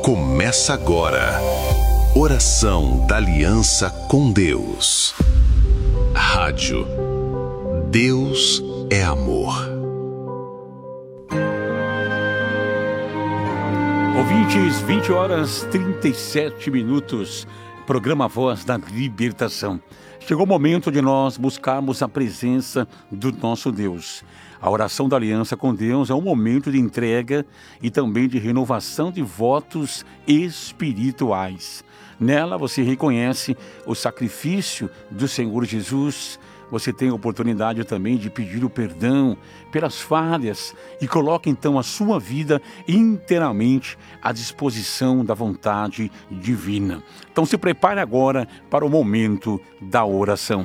Começa agora. Oração da Aliança com Deus. Rádio. Deus é amor. Ouvintes, 20h37. Programa Voz da Libertação. Chegou o momento de nós buscarmos a presença do nosso Deus. A oração da aliança com Deus é um momento de entrega e também de renovação de votos espirituais. Nela você reconhece o sacrifício do Senhor Jesus. Você tem a oportunidade também de pedir o perdão pelas falhas e coloca então a sua vida inteiramente à disposição da vontade divina. Então se prepare agora para o momento da oração.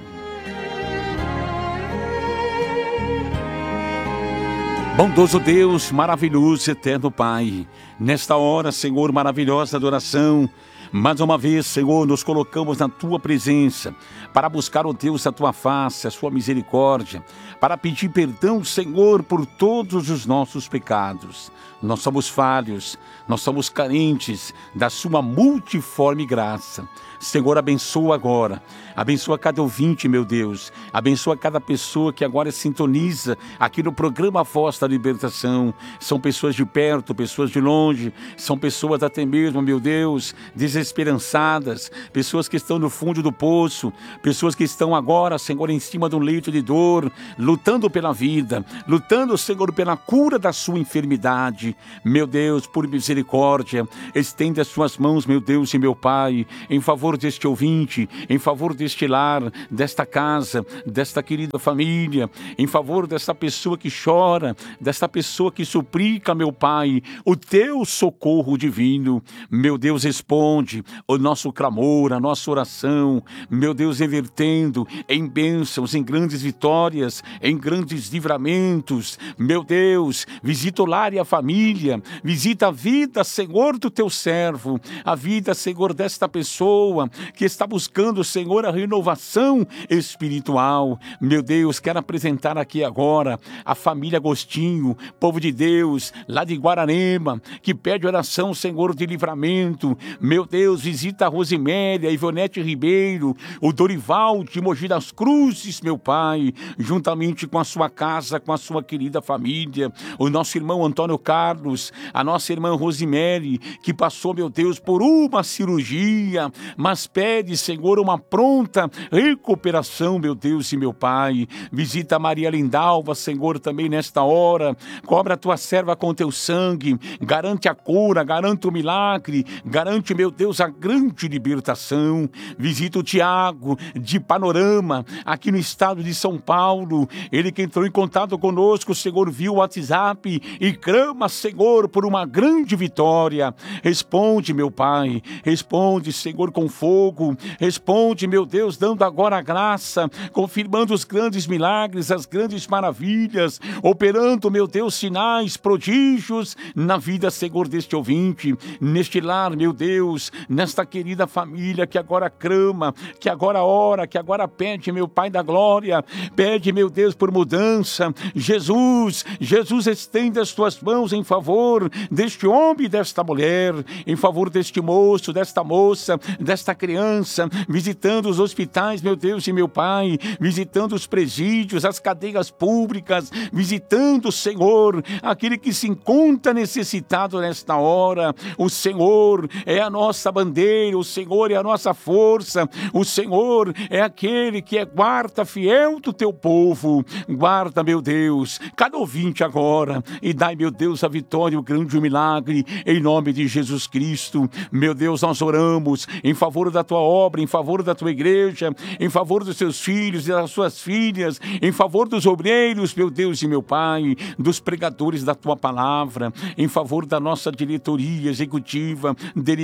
Bondoso Deus, maravilhoso, eterno Pai, nesta hora, Senhor, maravilhosa adoração, mais uma vez, Senhor, nos colocamos na Tua presença para buscar, ó Deus, a Tua face, a Sua misericórdia, para pedir perdão, Senhor, por todos os nossos pecados. Nós somos falhos, nós somos carentes da Sua multiforme graça. Senhor, abençoa agora, abençoa cada ouvinte, meu Deus, abençoa cada pessoa que agora sintoniza aqui no programa Voz da Libertação. São pessoas de perto, pessoas de longe, são pessoas até mesmo, meu Deus, desesperançadas, pessoas que estão no fundo do poço, pessoas que estão agora, Senhor, em cima de um leito de dor, lutando pela vida, lutando, Senhor, pela cura da sua enfermidade. Meu Deus, por misericórdia, estende as suas mãos, meu Deus e meu Pai, em favor deste ouvinte, em favor deste lar, desta casa, desta querida família, em favor desta pessoa que chora, desta pessoa que suplica, meu Pai, o teu socorro divino. Meu Deus, responde o nosso clamor, a nossa oração, meu Deus, revertendo em bênçãos, em grandes vitórias, em grandes livramentos. Meu Deus, visita o lar e a família, visita a vida, Senhor, do teu servo, a vida, Senhor, desta pessoa que está buscando, Senhor, a renovação espiritual. Meu Deus, quero apresentar aqui agora a família Agostinho, povo de Deus, lá de Guararema, que pede oração, Senhor, de livramento. Meu Deus, visita a Rosimélia, a Ivonete Ribeiro, o Dorival de Mogi das Cruzes, meu Pai, juntamente com a sua casa, com a sua querida família, o nosso irmão Antônio Carlos, a nossa irmã Rosimere, que passou, meu Deus, por uma cirurgia, mas pede, Senhor, uma pronta recuperação, meu Deus e meu Pai. Visita a Maria Lindalva, Senhor, também nesta hora. Cobre a tua serva com teu sangue, garante a cura, garante o milagre, garante, meu Deus, a grande libertação. Visita o Tiago, de Panorama, aqui no estado de São Paulo. Ele que entrou em contato conosco, Senhor, viu o WhatsApp e clama, Senhor, por uma grande vitória. Responde, meu Pai, responde, Senhor, com fogo, responde, meu Deus, dando agora a graça, confirmando os grandes milagres, as grandes maravilhas, operando, meu Deus, sinais, prodígios na vida, Senhor, deste ouvinte, neste lar, meu Deus, nesta querida família que agora clama, que agora ora, que agora pede, meu Pai da glória, pede, meu Deus, por mudança. Jesus, estende as tuas mãos em favor deste homem e desta mulher, em favor deste moço, desta moça, desta criança, visitando os hospitais, meu Deus e meu Pai, visitando os presídios, as cadeias públicas, visitando, Senhor, aquele que se encontra necessitado nesta hora. O Senhor é a nossa bandeira, o Senhor é a nossa força, o Senhor é aquele que é guarda fiel do teu povo. Guarda, meu Deus, cada ouvinte agora e dai, meu Deus, a vitória, o grande milagre, em nome de Jesus Cristo. Meu Deus, nós oramos em favor da tua obra, em favor da tua igreja, em favor dos seus filhos e das suas filhas, em favor dos obreiros, meu Deus e meu Pai, dos pregadores da tua palavra, em favor da nossa diretoria executiva, deliberativa,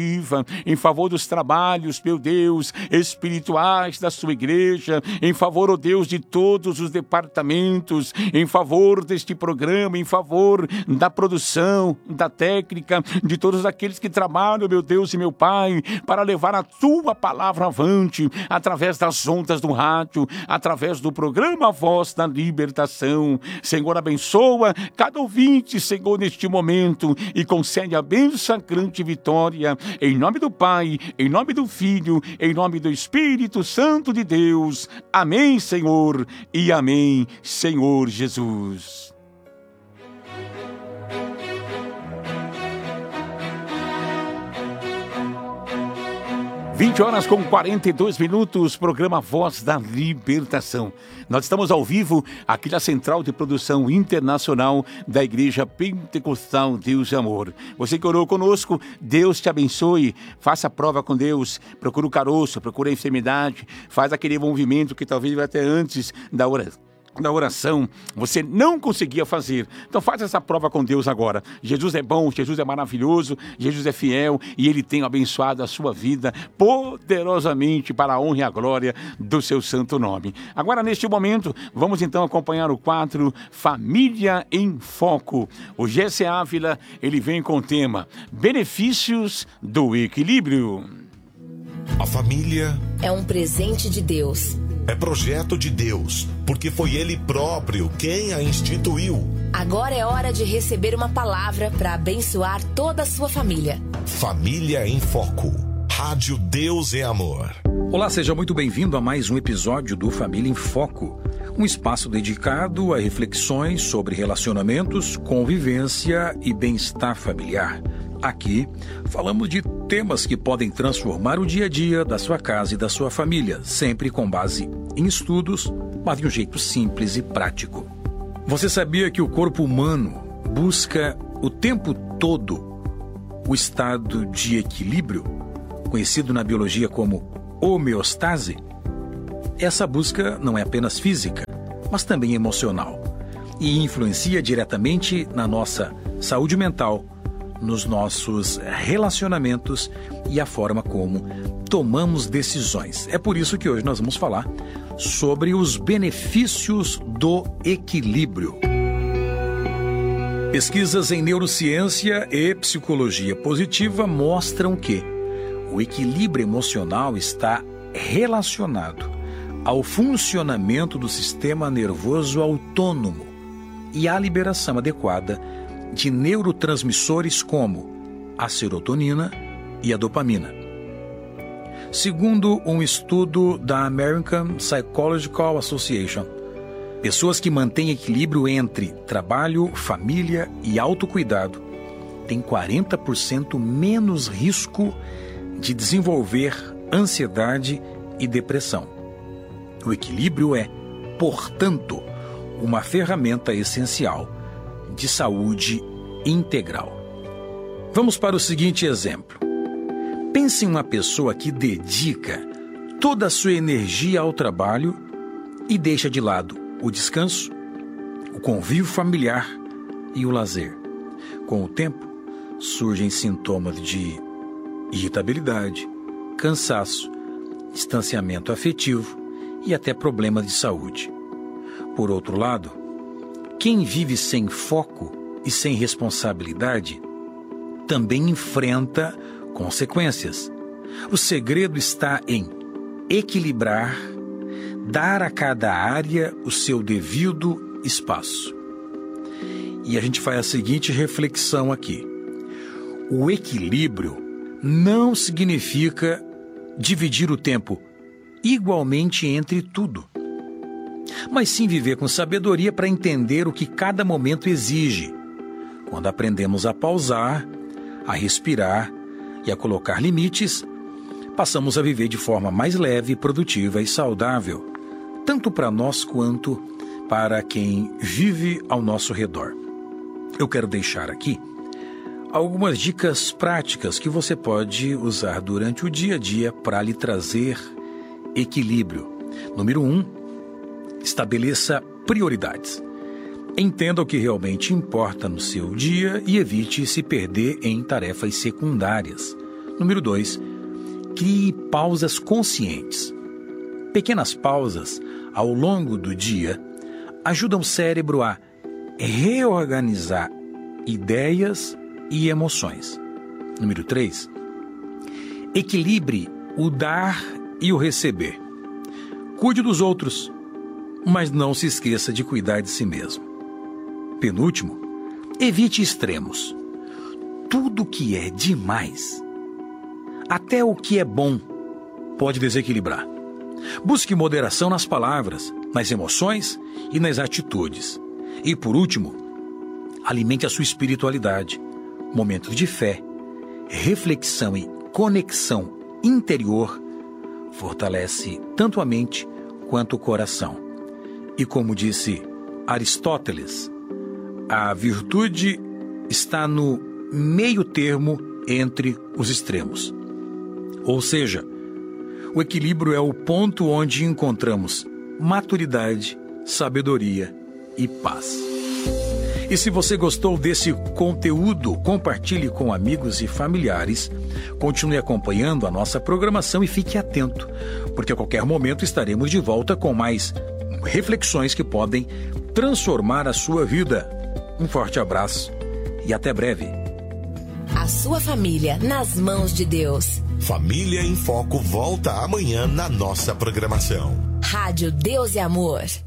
administrativa, em favor dos trabalhos, meu Deus, espirituais da sua igreja, em favor, ó Deus, de todos os departamentos, em favor deste programa, em favor da produção, da técnica, de todos aqueles que trabalham, meu Deus e meu Pai, para levar a tua palavra avante, através das ondas do rádio, através do programa Voz da Libertação. Senhor, abençoa cada ouvinte, Senhor, neste momento, e concede a bênção, grande vitória, em nome do Pai, em nome do Filho, em nome do Espírito Santo de Deus. Amém, Senhor, e amém, Senhor Jesus. Vinte horas com 42 minutos, programa Voz da Libertação. Nós estamos ao vivo aqui na Central de Produção Internacional da Igreja Pentecostal Deus de Amor. Você que orou conosco, Deus te abençoe. Faça a prova com Deus, procura o caroço, procura a enfermidade, faz aquele movimento que talvez até antes da oração você não conseguia fazer. Então faz essa prova com Deus agora. Jesus é bom, Jesus é maravilhoso, Jesus é fiel e Ele tem abençoado a sua vida poderosamente para a honra e a glória do seu santo nome. Agora, neste momento, vamos então acompanhar o quadro Família em Foco. O Jesse Ávila, ele vem com o tema Benefícios do Equilíbrio. A família é um presente de Deus. É projeto de Deus, porque foi Ele próprio quem a instituiu. Agora é hora de receber uma palavra para abençoar toda a sua família. Família em Foco. Rádio Deus é Amor. Olá, seja muito bem-vindo a mais um episódio do Família em Foco. Um espaço dedicado a reflexões sobre relacionamentos, convivência e bem-estar familiar. Aqui, falamos de temas que podem transformar o dia a dia da sua casa e da sua família, sempre com base em estudos, mas de um jeito simples e prático. Você sabia que o corpo humano busca o tempo todo o estado de equilíbrio, conhecido na biologia como homeostase? Essa busca não é apenas física, mas também emocional, e influencia diretamente na nossa saúde mental, nos nossos relacionamentos e a forma como tomamos decisões. É por isso que hoje nós vamos falar sobre os benefícios do equilíbrio. Pesquisas em neurociência e psicologia positiva mostram que o equilíbrio emocional está relacionado ao funcionamento do sistema nervoso autônomo e à liberação adequada de neurotransmissores como a serotonina e a dopamina. Segundo um estudo da American Psychological Association, pessoas que mantêm equilíbrio entre trabalho, família e autocuidado têm 40% menos risco de desenvolver ansiedade e depressão. O equilíbrio é, portanto, uma ferramenta essencial de saúde integral. Vamos para o seguinte exemplo. Pense em uma pessoa que dedica toda a sua energia ao trabalho e deixa de lado o descanso, o convívio familiar e o lazer. Com o tempo, surgem sintomas de irritabilidade, cansaço, distanciamento afetivo e até problemas de saúde. Por outro lado, quem vive sem foco e sem responsabilidade também enfrenta consequências. O segredo está em equilibrar, dar a cada área o seu devido espaço. E a gente faz a seguinte reflexão aqui. O equilíbrio não significa dividir o tempo igualmente entre tudo, mas sim viver com sabedoria para entender o que cada momento exige. Quando aprendemos a pausar, a respirar e a colocar limites, passamos a viver de forma mais leve, produtiva e saudável, tanto para nós quanto para quem vive ao nosso redor. Eu quero deixar aqui algumas dicas práticas que você pode usar durante o dia a dia para lhe trazer equilíbrio. Número 1, estabeleça prioridades. Entenda o que realmente importa no seu dia e evite se perder em tarefas secundárias. Número 2, crie pausas conscientes. Pequenas pausas ao longo do dia ajudam o cérebro a reorganizar ideias e emoções. Número 3, equilibre o dar e o receber. Cuide dos outros, mas não se esqueça de cuidar de si mesmo. Penúltimo, evite extremos. Tudo que é demais, até o que é bom, pode desequilibrar. Busque moderação nas palavras, nas emoções e nas atitudes. E por último, alimente a sua espiritualidade. Momentos de fé, reflexão e conexão interior fortalece tanto a mente quanto o coração. E como disse Aristóteles, a virtude está no meio termo entre os extremos. Ou seja, o equilíbrio é o ponto onde encontramos maturidade, sabedoria e paz. E se você gostou desse conteúdo, compartilhe com amigos e familiares. Continue acompanhando a nossa programação e fique atento, porque a qualquer momento estaremos de volta com mais reflexões que podem transformar a sua vida. Um forte abraço e até breve. A sua família nas mãos de Deus. Família em Foco volta amanhã na nossa programação. Rádio Deus e Amor.